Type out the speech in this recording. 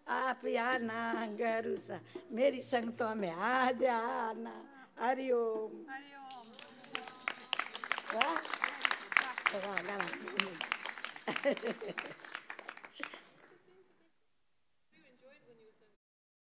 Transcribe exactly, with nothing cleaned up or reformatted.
आप आना गरुसा मेरी संगतों में आ जाना। हरिओम। वाह वाह।